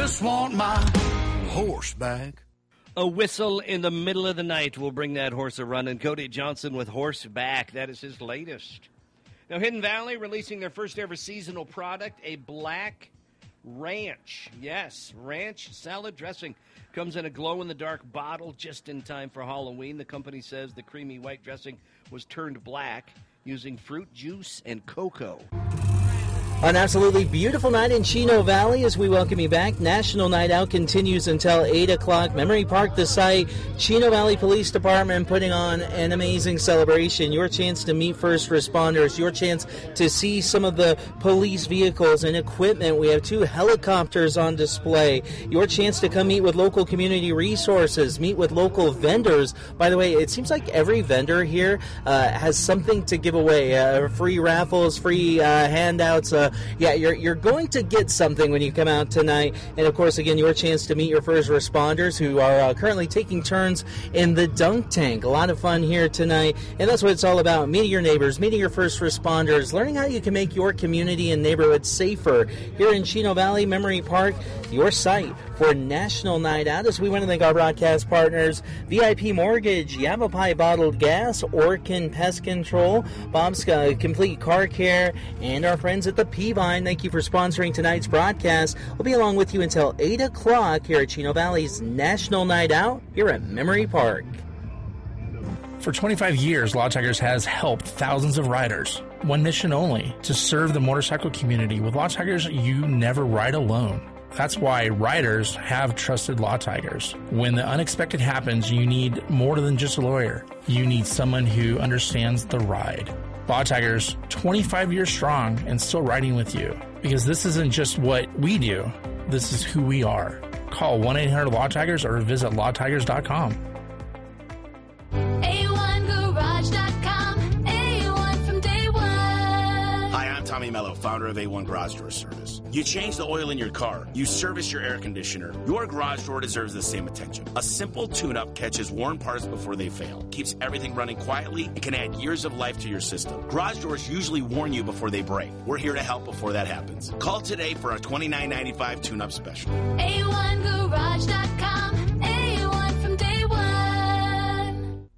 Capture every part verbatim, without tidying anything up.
just want my horse back. A whistle in the middle of the night will bring that horse a run, and Cody Johnson with Horseback. That is his latest. Now, Hidden Valley releasing their first ever seasonal product, a black ranch. Yes, ranch salad dressing. Comes in a glow-in-the-dark bottle just in time for Halloween. The company says the creamy white dressing was turned black using fruit juice and cocoa. An absolutely beautiful night in Chino Valley as we welcome you back. National Night Out continues until eight o'clock. Memory Park, the site. Chino Valley Police Department putting on an amazing celebration. Your chance to meet first responders. Your chance to see some of the police vehicles and equipment. We have two helicopters on display. Your chance to come meet with local community resources. Meet with local vendors. By the way, it seems like every vendor here uh, has something to give away. Uh, free raffles, free uh, handouts, uh, yeah, you're you're going to get something when you come out tonight. And, of course, again, your chance to meet your first responders who are uh, currently taking turns in the dunk tank. A lot of fun here tonight. And that's what it's all about, meeting your neighbors, meeting your first responders, learning how you can make your community and neighborhood safer. Here in Chino Valley, Memory Park, your site for National Night Out. As we want to thank our broadcast partners, V I P Mortgage, Yavapai Bottled Gas, Orkin Pest Control, Bob's uh, Complete Car Care, and our friends at the Peavine. Thank you for sponsoring tonight's broadcast. We'll be along with you until eight o'clock here at Chino Valley's National Night Out here at Memory Park. For twenty-five years, Law Tigers has helped thousands of riders. One mission only, to serve the motorcycle community. With Law Tigers, you never ride alone. That's why riders have trusted Law Tigers. When the unexpected happens, you need more than just a lawyer. You need someone who understands the ride. Law Tigers, twenty-five years strong and still riding with you. Because this isn't just what we do, this is who we are. Call one eight hundred Law Tigers or visit law tigers dot com. A one garage dot com, A one from day one. Hi, I'm Tommy Mello, founder of A one Garage Door Service. You change the oil in your car, you service your air conditioner, your garage door deserves the same attention. A simple tune-up catches worn parts before they fail, keeps everything running quietly, and can add years of life to your system. Garage doors usually warn you before they break. We're here to help before that happens. Call today for our twenty-nine ninety-five tune-up special. A one garage dot com, A one from day one.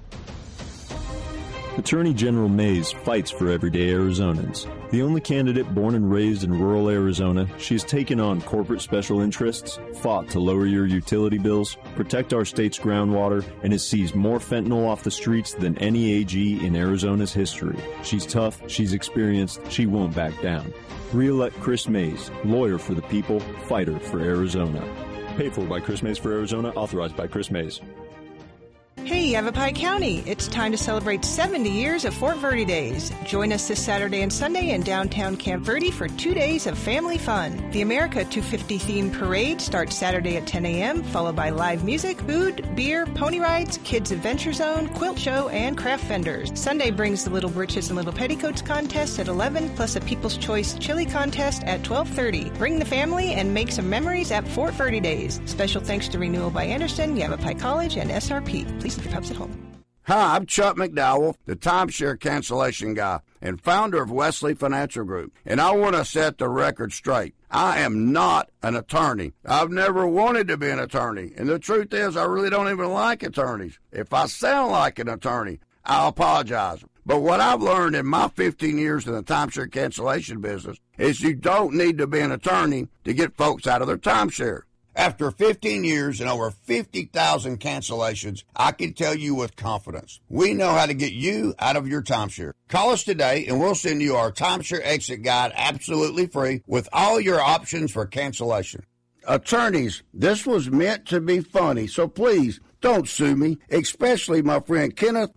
Attorney General Mays fights for everyday Arizonans. The only candidate born and raised in rural Arizona, she has taken on corporate special interests, fought to lower your utility bills, protect our state's groundwater, and has seized more fentanyl off the streets than any A G in Arizona's history. She's tough, she's experienced, she won't back down. Re-elect Chris Mays, lawyer for the people, fighter for Arizona. Paid for by Chris Mays for Arizona, authorized by Chris Mays. Hey, Yavapai County, it's time to celebrate seventy years of Fort Verde Days. Join us this Saturday and Sunday in downtown Camp Verde for two days of family fun. The America two fifty themed parade starts Saturday at ten a.m., followed by live music, food, beer, pony rides, kids adventure zone, quilt show, and craft vendors. Sunday brings the Little Britches and Little Petticoats contest at eleven, plus a People's Choice chili contest at twelve thirty. Bring the family and make some memories at Fort Verde Days. Special thanks to Renewal by Anderson, Yavapai College, and S R P. Please keep your pups at home. Hi, I'm Chuck McDowell, the timeshare cancellation guy and founder of Wesley Financial Group, and I want to set the record straight. I am not an attorney. I've never wanted to be an attorney, and the truth is I really don't even like attorneys. If I sound like an attorney, I apologize. But what I've learned in my fifteen years in the timeshare cancellation business is you don't need to be an attorney to get folks out of their timeshare. After fifteen years and over fifty thousand cancellations, I can tell you with confidence, we know how to get you out of your timeshare. Call us today and we'll send you our timeshare exit guide absolutely free with all your options for cancellation. Attorneys, this was meant to be funny, so please don't sue me, especially my friend Kenneth